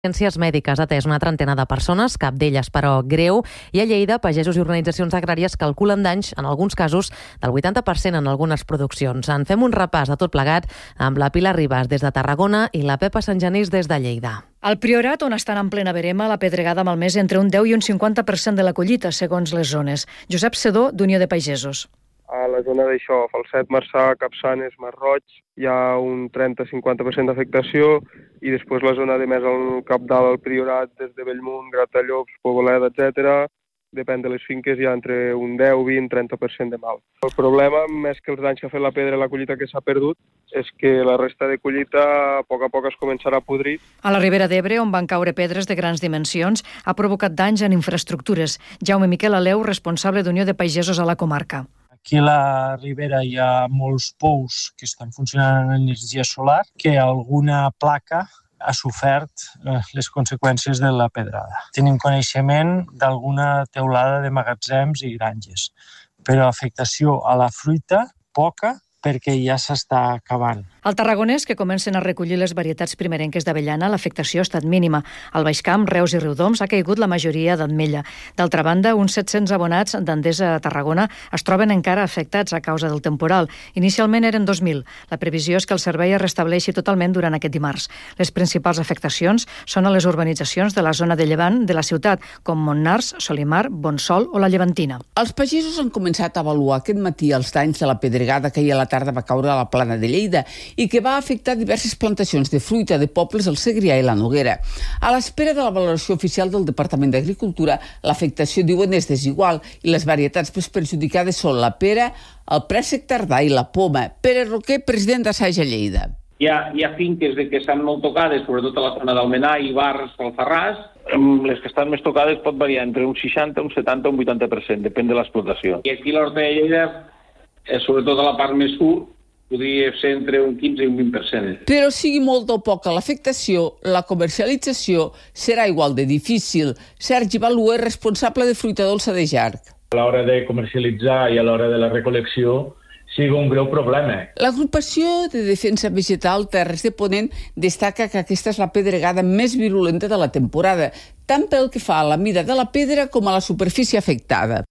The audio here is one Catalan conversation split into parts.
Ciències mèdiques ha atès una trentena de persones, cap d'elles però greu, i a Lleida, pagesos i organitzacions agràries calculen danys, en alguns casos, del 80% en algunes produccions. En fem un repàs de tot plegat amb la Pilar Ribas des de Tarragona i la Pepa Sant Genís des de Lleida. Al Priorat, on estan en plena verema, la pedregada malmès entre un 10 i un 50% de la collita, segons les zones. Josep Sedó, d'Unió de Pagesos. A la zona d'això, Falset, Marçà, Capçanes, Masroig, hi ha un 30-50% d'afectació, i després la zona de més al cap dalt, al Priorat, des de Bellmunt, Gratallops, Poboleda, etc., depèn de les finques, hi ha entre un 10, 20, 30% de mal. El problema, més que els danys que ha fet la pedra i la collita que s'ha perdut, és que la resta de collita a poc es començarà a podrir. A la Ribera d'Ebre, on van caure pedres de grans dimensions, ha provocat danys en infraestructures. Jaume Miquel Aleu, responsable d'Unió de Pagesos a la comarca. Aquí a la Ribera hi ha molts pous que estan funcionant amb energia solar, que alguna placa ha sofert les conseqüències de la pedrada. Tenim coneixement d'alguna teulada de magatzems i granges, però afectació a la fruita, poca, perquè ja s'està acabant. Al Tarragonès, que comencen a recollir les varietats primerenques d'avellana, l'afectació ha estat mínima. Al Baix Camp, Reus i Riudoms ha caigut la majoria d'ametlla. D'altra banda, uns 700 abonats d'Endesa a Tarragona es troben encara afectats a causa del temporal. Inicialment eren 2.000. La previsió és que el servei es restableixi totalment durant aquest dimarts. Les principals afectacions són a les urbanitzacions de la zona de llevant de la ciutat, com Montnars, Solimar, Bonsol o la Llevantina. Els pagesos han començat a avaluar aquest matí els danys de la pedregada que ahir a la tarda va caure a la Plana de Lleida i que va afectar diverses plantacions de fruita de pobles al Segrià i la Noguera. A l'espera de la valoració oficial del Departament d'Agricultura, l'afectació, diuen, és desigual i les varietats més perjudicades són la pera, el préssec tardà i la poma. Pere Roquer, president d'Assaja Lleida. Hi ha finques que estan molt tocades, sobretot a la zona d'Almenar, Ibars, Alfarràs. Les que estan més tocades pot variar entre un 60, un 70 o un 80%, depèn de l'explotació. I aquí a l'Horta de Lleida, sobretot a la part més sud, podria ser entre un 15 i un 20%. Però sigui molt o poca l'afectació, la comercialització serà igual de difícil. Sergi Balúa, responsable de fruita dolça de Jarc. A l'hora de comercialitzar i a l'hora de la recol·lecció sigui un greu problema. L'agrupació de defensa vegetal Terres de Ponent destaca que aquesta és la pedregada més virulenta de la temporada, tant pel que fa a la mida de la pedra com a la superfície afectada.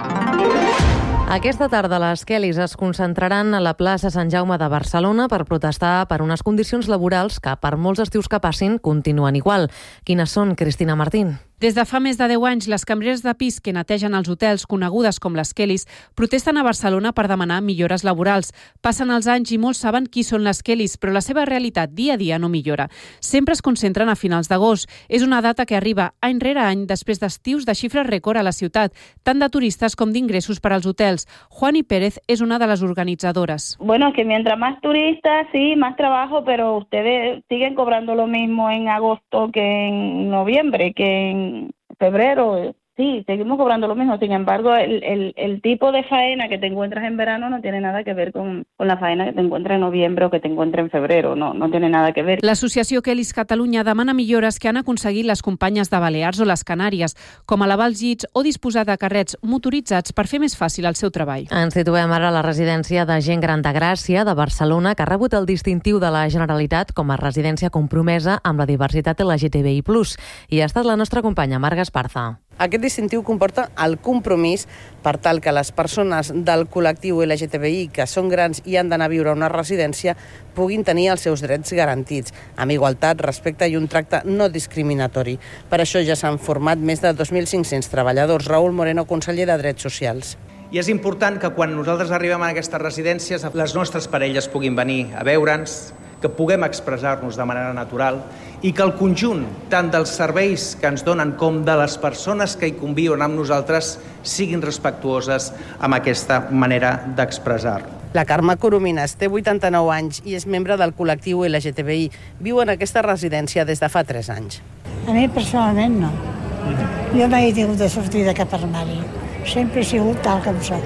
Aquesta tarda les Kellys es concentraran a la plaça Sant Jaume de Barcelona per protestar per unes condicions laborals que, per molts estius que passin, continuen igual. Quines són, Cristina Martín? Des de fa més de 10 anys, les cambreres de pis que netegen els hotels, conegudes com les Kellys, protesten a Barcelona per demanar millores laborals. Passen els anys i molts saben qui són les Kellys, però la seva realitat dia a dia no millora. Sempre es concentren a finals d'agost. És una data que arriba any rere any després d'estius de xifres rècord a la ciutat, tant de turistes com d'ingressos per als hotels. Juani Pérez es una de las organizadoras. Bueno, que mientras más turistas, sí, más trabajo, pero ustedes siguen cobrando lo mismo en agosto que en noviembre, que en febrero. Sí, seguimos cobrando lo mismo. Sin embargo, el tipo de faena que te encuentras en verano no tiene nada que ver con la faena que te encuentras en noviembre o que te encuentras en febrero. No tiene nada que ver. L'associació Kellys Catalunya demana millores que han aconseguit les companyes de Balears o les Canàries, com elevar els llits o disposar de carrets motoritzats per fer més fàcil el seu treball. Ens situem ara a la residència de gent gran de Gràcia, de Barcelona, que ha rebut el distintiu de la Generalitat com a residència compromesa amb la diversitat LGTBI+. I ha estat la nostra companya Marga Esparza. Aquest distintiu comporta el compromís per tal que les persones del col·lectiu LGTBI que són grans i han d'anar a viure a una residència puguin tenir els seus drets garantits, amb igualtat, respecte i un tracte no discriminatori. Per això ja s'han format més de 2.500 treballadors. Raül Moreno, conseller de Drets Socials. I és important que quan nosaltres arribem a aquestes residències les nostres parelles puguin venir a veure'ns, que puguem expressar-nos de manera natural i que el conjunt, tant dels serveis que ens donen com de les persones que hi conviuen amb nosaltres, siguin respectuoses amb aquesta manera d'expressar. La Carme Coromines té 89 anys i és membre del col·lectiu LGTBI. Viu en aquesta residència des de fa 3 anys. A mi personalment no. Jo mai he tingut de sortir de cap armari. Sempre he sigut tal com soc.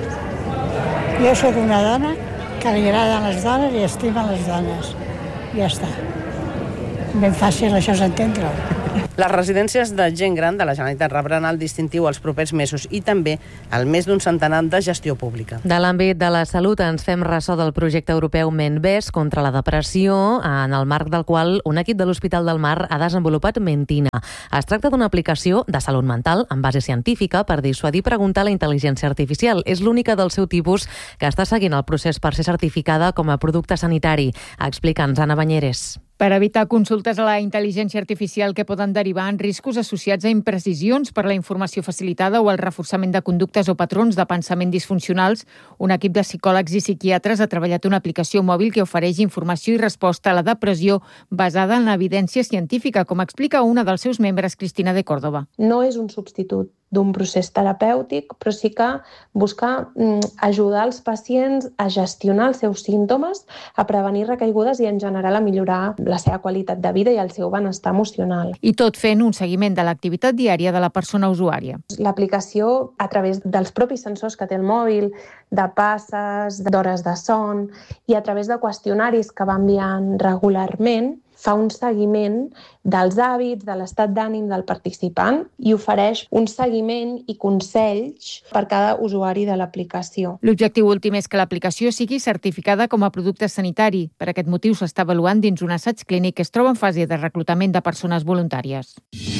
Jo sóc una dona que li agraden les dones i estima les dones. Ja està. Ben fàcil, això és entendre-ho. Les residències de gent gran de la Generalitat rebran el distintiu els propers mesos i també el més d'un centenar de gestió pública. De l'àmbit de la salut ens fem ressò del projecte europeu Menbes contra la depressió, en el marc del qual un equip de l'Hospital del Mar ha desenvolupat Mentina. Es tracta d'una aplicació de salut mental amb base científica per dissuadir preguntar a la intel·ligència artificial. És l'única del seu tipus que està seguint el procés per ser certificada com a producte sanitari. Explica'ns, Anna Banyeres. Per evitar consultes a la intel·ligència artificial que poden derivar en riscos associats a imprecisions per la informació facilitada o el reforçament de conductes o patrons de pensament disfuncionals, un equip de psicòlegs i psiquiatres ha treballat una aplicació mòbil que ofereix informació i resposta a la depressió basada en l'evidència científica, com explica una dels seus membres, Cristina de Córdoba. No és un substitut d'un procés terapèutic, però sí que busca ajudar els pacients a gestionar els seus símptomes, a prevenir recaigudes i en general a millorar la seva qualitat de vida i el seu benestar emocional. I tot fent un seguiment de l'activitat diària de la persona usuària. L'aplicació, a través dels propis sensors que té el mòbil, de passes, d'hores de son i a través de qüestionaris que va enviant regularment, fa un seguiment dels hàbits, de l'estat d'ànim del participant i ofereix un seguiment i consells per cada usuari de l'aplicació. L'objectiu últim és que l'aplicació sigui certificada com a producte sanitari. Per aquest motiu s'està avaluant dins un assaig clínic que es troba en fase de reclutament de persones voluntàries.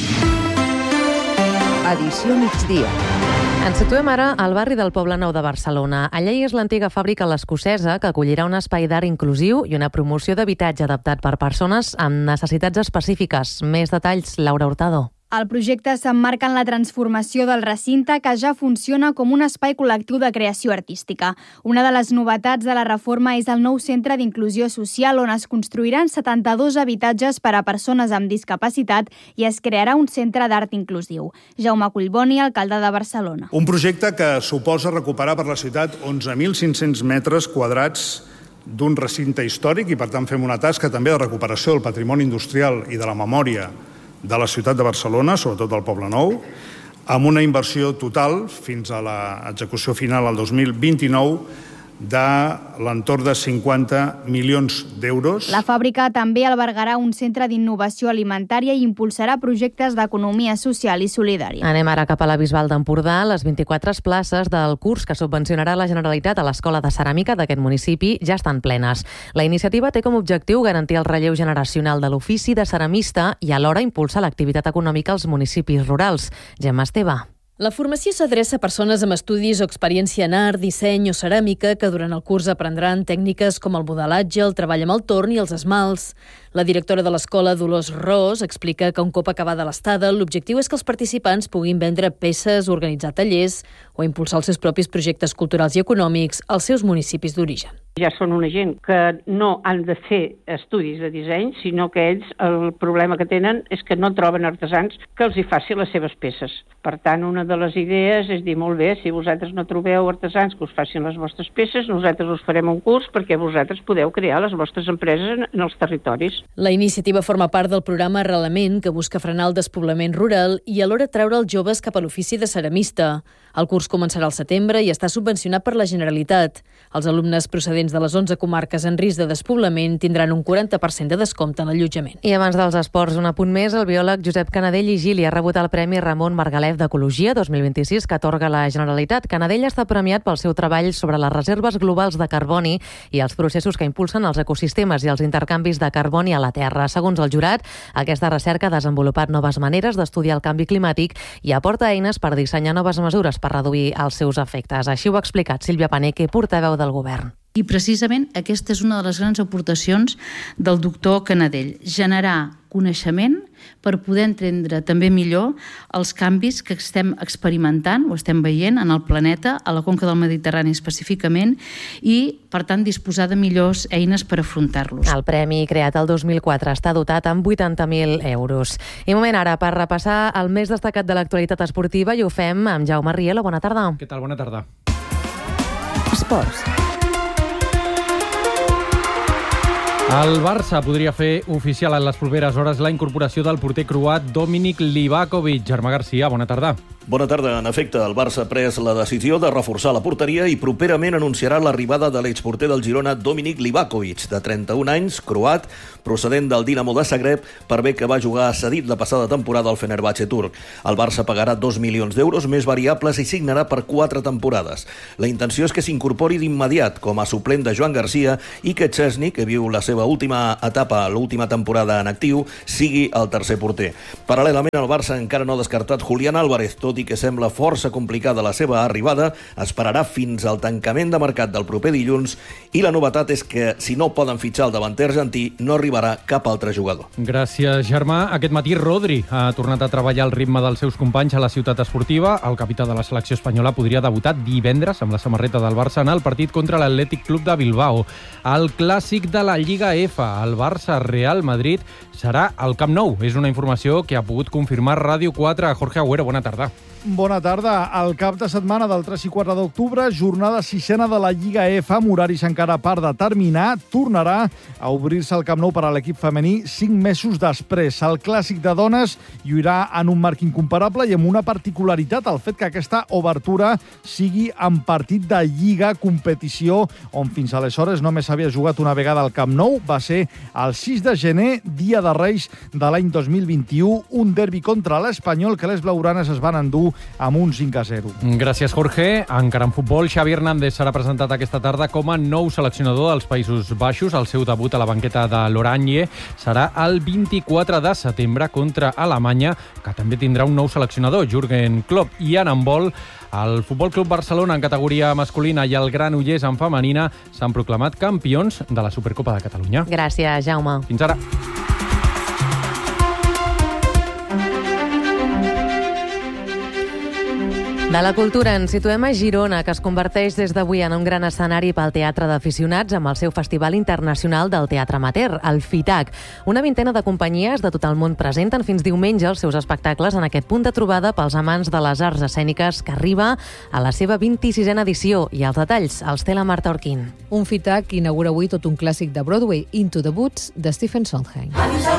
Edició migdia. Ens situem ara al barri del Poblenou de Barcelona. Allà hi és l'antiga fàbrica L'Escocesa, que acollirà un espai d'art inclusiu i una promoció d'habitatge adaptat per persones amb necessitats específiques. Més detalls, Laura Hurtado. El projecte s'emmarca en la transformació del recinte, que ja funciona com un espai col·lectiu de creació artística. Una de les novetats de la reforma és el nou centre d'inclusió social, on es construiran 72 habitatges per a persones amb discapacitat i es crearà un centre d'art inclusiu. Jaume Collboni, alcalde de Barcelona. Un projecte que suposa recuperar per la ciutat 11.500 metres quadrats d'un recinte històric i, per tant, fem una tasca també de recuperació del patrimoni industrial i de la memòria de la ciutat de Barcelona, sobretot del Poblenou, amb una inversió total fins a l'execució final al 2029 de l'entorn de 50 milions d'euros. La fàbrica també albergarà un centre d'innovació alimentària i impulsarà projectes d'economia social i solidària. Anem ara cap a la Bisbal d'Empordà. Les 24 places del curs que subvencionarà la Generalitat a l'Escola de Ceràmica d'aquest municipi ja estan plenes. La iniciativa té com a objectiu garantir el relleu generacional de l'ofici de ceramista i alhora impulsar l'activitat econòmica als municipis rurals. Gemma Esteve. La formació s'adreça a persones amb estudis o experiència en art, disseny o ceràmica que durant el curs aprendran tècniques com el modelatge, el treball amb el torn i els esmalts. La directora de l'escola, Dolors Ros, explica que un cop acabada l'estada, l'objectiu és que els participants puguin vendre peces, organitzar tallers o impulsar els seus propis projectes culturals i econòmics als seus municipis d'origen. Ja són una gent que no han de fer estudis de disseny, sinó que ells el problema que tenen és que no troben artesans que els hi facin les seves peces. Per tant, una de les idees és dir, molt bé, si vosaltres no trobeu artesans que us facin les vostres peces, nosaltres us farem un curs perquè vosaltres podeu crear les vostres empreses en els territoris. La iniciativa forma part del programa Arrelament, que busca frenar el despoblament rural i alhora treure els joves cap a l'ofici de ceramista. El curs començarà al setembre i està subvencionat per la Generalitat. Els alumnes procedents de les 11 comarques en risc de despoblament tindran un 40% de descompte en l'allotjament. I abans dels esports, un apunt més, el biòleg Josep Canadell i Gili ha rebut el Premi Ramon Margalef d'Ecologia 2026 que atorga la Generalitat. Canadell està premiat pel seu treball sobre les reserves globals de carboni i els processos que impulsen els ecosistemes i els intercanvis de carboni a la Terra. Segons el jurat, aquesta recerca ha desenvolupat noves maneres d'estudiar el canvi climàtic i aporta eines per dissenyar noves mesures per reduir els seus efectes. Així ho ha explicat Sílvia Paneque, portaveu del Govern. I precisament aquesta és una de les grans aportacions del doctor Canadell, generar coneixement per poder entendre també millor els canvis que estem experimentant o estem veient en el planeta, a la conca del Mediterrani específicament, i, per tant, disposar de millors eines per afrontar-los. El premi, creat el 2004, està dotat amb 80.000 euros. I moment ara per repassar el més destacat de l'actualitat esportiva i ho fem amb Jaume Rielo. Bona tarda. Què tal? Bona tarda. Esports. El Barça podria fer oficial en les properes hores la incorporació del porter croat Dominik Livakovic. Germà Garcia, bona tarda. Bona tarda. En efecte, el Barça ha pres la decisió de reforçar la porteria i properament anunciarà l'arribada de l'exporter del Girona Dominik Livakovic, de 31 anys, croat, procedent del Dinamo de Zagreb, per bé que va jugar cedit la passada temporada al Fenerbahçe turc. El Barça pagarà 2 milions d'euros més variables i signarà per 4 temporades. La intenció és que s'incorpori d'immediat com a suplent de Joan Garcia i que Chesney, que viu la seva última etapa, l'última temporada en actiu, sigui el tercer porter. Paral·lelament, el Barça encara no ha descartat Julián Álvarez, tot i que sembla força complicada la seva arribada, esperarà fins al tancament de mercat del proper dilluns i la novetat és que, si no poden fitxar el davanter argentí, no arribarà cap altre jugador. Gràcies, Germà. Aquest matí Rodri ha tornat a treballar al ritme dels seus companys a la ciutat esportiva. El capità de la selecció espanyola podria debutar divendres amb la samarreta del Barça en el partit contra l'Atlètic Club de Bilbao. El clàssic de la Lliga F, el Barça-Real Madrid, serà al Camp Nou. És una informació que ha pogut confirmar Ràdio 4. Jorge Agüero, bona tarda. Bona tarda. El cap de setmana del 3 i 4 d'octubre, jornada 6a de la Lliga F, amb horaris encara per determinar, tornarà a obrir-se el Camp Nou per a l'equip femení 5 mesos després. El clàssic de dones hi haurà en un marc incomparable i amb una particularitat, el fet que aquesta obertura sigui en partit de Lliga, competició, on fins aleshores només s'havia jugat una vegada al Camp Nou. Va ser el 6 de gener, dia de Reis de l'any 2021, un derbi contra l'Espanyol que les blaugranes es van endur amb un 5-0. Gràcies, Jorge. Encara en futbol, Xavi Hernández serà presentat aquesta tarda com a nou seleccionador dels Països Baixos. El seu debut a la banqueta de l'Oranje serà el 24 de setembre contra Alemanya, que també tindrà un nou seleccionador, Jürgen Klopp. I en handbol, el Futbol Club Barcelona en categoria masculina i el Granollers en femenina s'han proclamat campions de la Supercopa de Catalunya. Gràcies, Jaume. Fins ara. De la cultura ens situem a Girona, que es converteix des d'avui en un gran escenari pel teatre d'aficionats amb el seu Festival Internacional del Teatre Amateur, el FITAC. Una vintena de companyies de tot el món presenten fins diumenge els seus espectacles en aquest punt de trobada pels amants de les arts escèniques que arriba a la seva 26a edició. I els detalls els té la Marta Orquín. Un FITAC inaugura avui tot un clàssic de Broadway, Into the Woods, de Stephen Sondheim.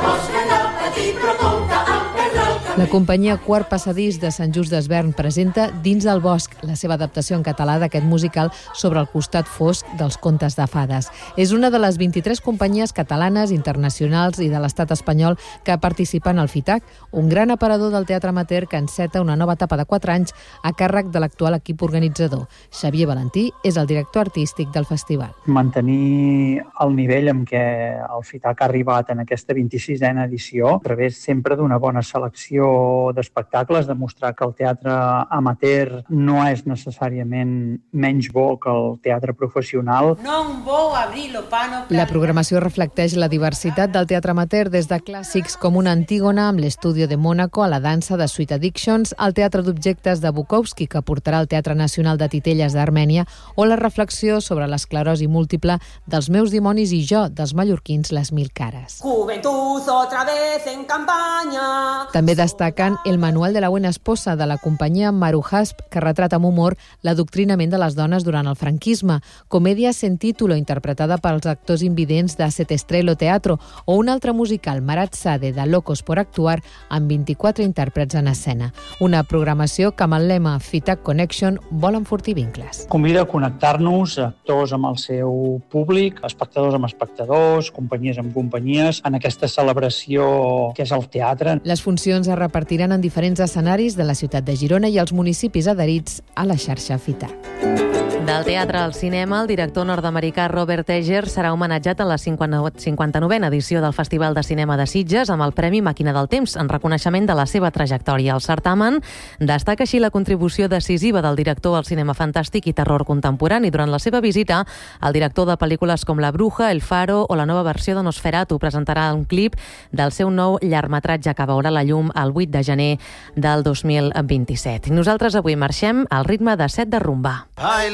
La companyia Quart Passadís de Sant Just d'Esvern presenta Dins del bosc, la seva adaptació en català d'aquest musical sobre el costat fosc dels contes de fades. És una de les 23 companyies catalanes, internacionals i de l'estat espanyol que participen al FITAC, un gran aparador del teatre amateur que enceta una nova etapa de 4 anys a càrrec de l'actual equip organitzador. Xavier Valentí és el director artístic del festival. Mantenir el nivell amb què el FITAC ha arribat en aquesta 26a edició, a través sempre d'una bona selecció d'espectacles, demostrar que el teatre amateur no és necessàriament menys bo que el teatre professional. La programació reflecteix la diversitat del teatre amateur des de clàssics com una Antígona amb l'Estudio de Mónaco a la dansa de Sweet Addictions, al teatre d'objectes de Bukowski que portarà al Teatre Nacional de Titelles d'Armènia o la reflexió sobre l'esclerosi múltiple dels Meus dimonis i jo, dels mallorquins Les Mil cares. Juventud otra vez en campaña. També destaquen El manual de la buena esposa de la companyia Maruhasp, que retrata amb humor l'adoctrinament de les dones durant el franquisme, comèdia sen título interpretada pels actors invidents de Set Estrello Teatro o un altre musical, Marat Sade, de Locos por Actuar, amb 24 intèrprets en escena. Una programació que amb el lema FITAC Connection vol enfortir vincles. Convida a connectar-nos, actors amb el seu públic, espectadors amb espectadors, companyies amb companyies, en aquesta celebració que és el teatre. Les funcions es repartiran en diferents escenaris de la ciutat de Girona i els municipis adherits a la xarxa FITAC. Del teatre al cinema, el director nord-americà Robert Eggers serà homenatjat en la 59a edició del Festival de Cinema de Sitges amb el Premi Màquina del Temps, en reconeixement de la seva trajectòria. El certamen destaca així la contribució decisiva del director al cinema fantàstic i terror contemporani. Durant la seva visita, el director de pel·lícules com La Bruja, El Faro o la nova versió de Nosferatu presentarà un clip del seu nou llargmetratge que veurà la llum el 8 de gener del 2027. I nosaltres avui marxem al ritme de 7 de rumba.